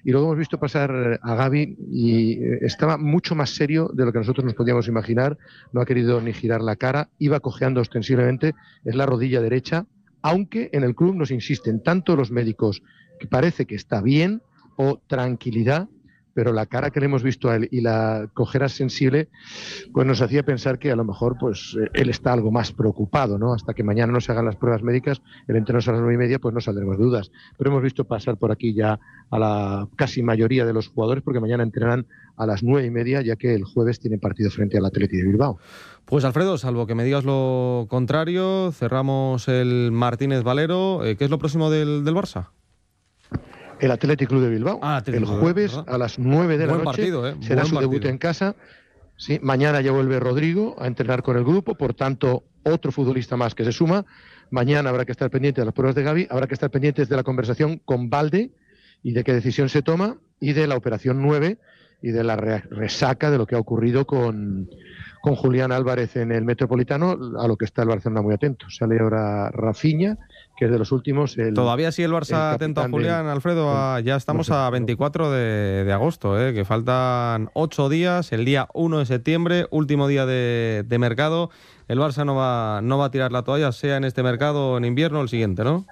y luego hemos visto pasar a Gavi y estaba mucho más serio de lo que nosotros nos podíamos imaginar. No ha querido ni girar la cara, iba cojeando ostensiblemente, es la rodilla derecha, aunque en el club nos insisten tanto los médicos que parece que está bien o tranquilidad, pero la cara que le hemos visto a él y la cojera sensible, pues nos hacía pensar que a lo mejor pues él está algo más preocupado, ¿no? Hasta que mañana no se hagan las pruebas médicas, el entreno es a las 9:30, pues no saldremos de dudas. Pero hemos visto pasar por aquí ya a la casi mayoría de los jugadores, porque mañana entrenarán a las 9:30, ya que el jueves tienen partido frente al Athletic de Bilbao. Pues Alfredo, salvo que me digas lo contrario, cerramos el Martínez Valero. ¿Qué es lo próximo del Barça? El Athletic Club de Bilbao, el jueves a las 9 de la noche, partido, será su debut en casa. Sí, mañana ya vuelve Rodrigo a entrenar con el grupo, por tanto, otro futbolista más que se suma. Mañana habrá que estar pendiente de las pruebas de Gavi, habrá que estar pendientes de la conversación con Balde y de qué decisión se toma, y de la operación 9 y de la resaca de lo que ha ocurrido con Julián Álvarez en el Metropolitano, a lo que está el Barcelona muy atento. Sale ahora Rafinha, que es de los últimos. Todavía sí el Barça atento a Julián, Alfredo. Ya estamos a 24 de agosto, que faltan 8 días, el día 1 de septiembre, último día de mercado. El Barça no va a tirar la toalla, sea en este mercado, en invierno o el siguiente, ¿no?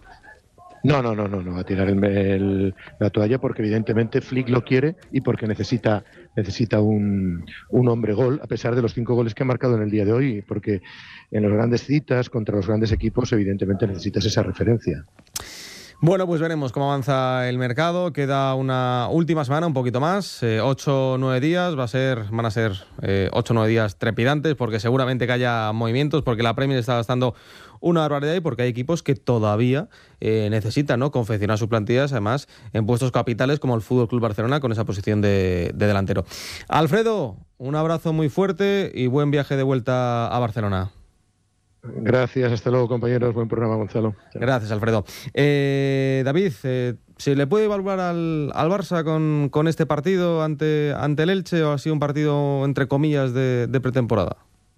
No va a tirar la toalla, porque evidentemente Flick lo quiere y porque necesita un hombre gol, a pesar de los 5 goles que ha marcado en el día de hoy, porque en las grandes citas contra los grandes equipos evidentemente necesitas esa referencia. Bueno, pues veremos cómo avanza el mercado. Queda una última semana, un poquito más, 8 o 9 días. Van a ser 8 o 9 días trepidantes, porque seguramente que haya movimientos, porque la Premier está gastando una barbaridad y porque hay equipos que todavía necesitan, ¿no?, confeccionar sus plantillas, además en puestos capitales como el FC Barcelona, con esa posición de delantero. Alfredo, un abrazo muy fuerte y buen viaje de vuelta a Barcelona. Gracias, hasta luego, compañeros. Buen programa, Gonzalo. Gracias, Alfredo. David, ¿se le puede evaluar al Barça con este partido ante el Elche, o ha sido un partido, entre comillas, de pretemporada?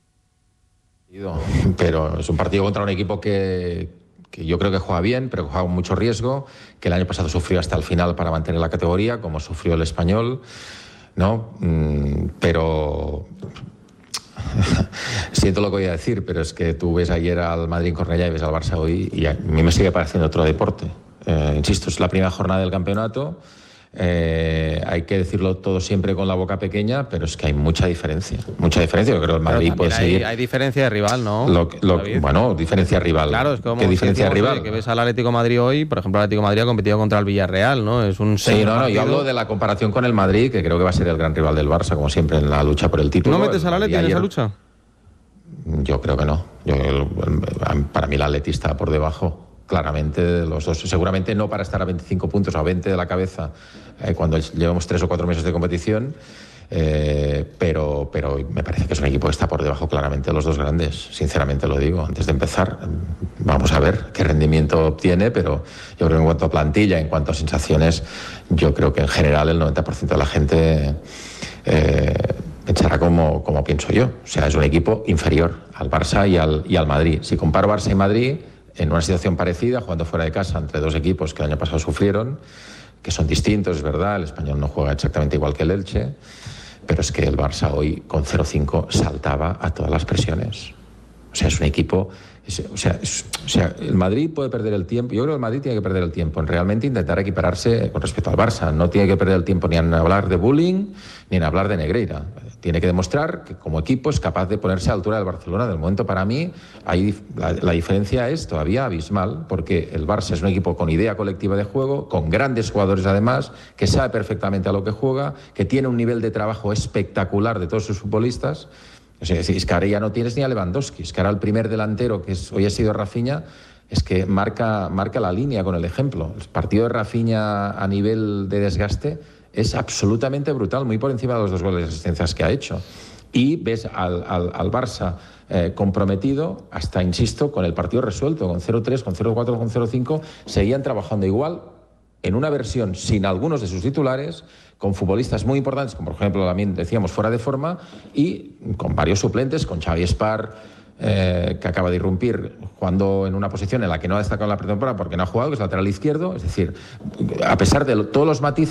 Pero es un partido contra un equipo que yo creo que juega bien, pero que juega con mucho riesgo, que el año pasado sufrió hasta el final para mantener la categoría, como sufrió el Español, ¿no? Pero siento lo que voy a decir, pero es que tú ves ayer al Madrid en Cornellá y ves al Barça hoy, y a mí me sigue pareciendo otro deporte. Insisto, es la primera jornada del campeonato. Hay que decirlo todo siempre con la boca pequeña, pero es que hay mucha diferencia. Yo creo que el Madrid puede seguir. Hay diferencia de rival, ¿no? Bueno, diferencia de rival. Claro, es como ¿qué diferencia de rival? Que ves al Atlético de Madrid hoy, por ejemplo, el Atlético de Madrid ha competido contra el Villarreal, ¿no? Es un yo hablo de la comparación con el Madrid, que creo que va a ser el gran rival del Barça, como siempre, en la lucha por el título. ¿No metes al Atlético en esa lucha? Yo creo que no. Para mí el Atleti está por debajo, claramente, de los dos. Seguramente no para estar a 25 puntos o a 20 de la cabeza cuando llevamos 3 o 4 meses de competición, pero me parece que es un equipo que está por debajo claramente de los dos grandes, sinceramente lo digo. Antes de empezar, vamos a ver qué rendimiento obtiene, pero yo creo que en cuanto a plantilla, en cuanto a sensaciones, yo creo que en general el 90% de la gente pensará como pienso yo. O sea, es un equipo inferior al Barça y al Madrid. Si comparo Barça y Madrid en una situación parecida, jugando fuera de casa entre dos equipos que el año pasado sufrieron, que son distintos, es verdad, el Español no juega exactamente igual que el Elche, pero es que el Barça hoy con 0-5 saltaba a todas las presiones. O sea, es un equipo... O sea, el Madrid puede perder el tiempo. Yo creo que el Madrid tiene que perder el tiempo en realmente intentar equipararse con respecto al Barça. No tiene que perder el tiempo ni en hablar de bullying ni en hablar de Negreira. Tiene que demostrar que como equipo es capaz de ponerse a la altura del Barcelona. De momento, para mí, la diferencia es todavía abismal, porque el Barça es un equipo con idea colectiva de juego, con grandes jugadores además, que sabe perfectamente a lo que juega, que tiene un nivel de trabajo espectacular de todos sus futbolistas. O sea, es que ahora ya no tienes ni a Lewandowski, es que ahora el primer delantero, que hoy ha sido Rafinha, es que marca la línea con el ejemplo. El partido de Rafinha a nivel de desgaste es absolutamente brutal, muy por encima de los 2 goles de asistencias que ha hecho. Y ves al Barça comprometido hasta, insisto, con el partido resuelto, con 0-3, con 0-4, con 0-5, seguían trabajando igual, en una versión sin algunos de sus titulares, con futbolistas muy importantes, como por ejemplo también decíamos fuera de forma, y con varios suplentes, con Xavi Espar, que acaba de irrumpir jugando en una posición en la que no ha destacado en la pretemporada porque no ha jugado, que es lateral izquierdo. Es decir, a pesar de todos los matices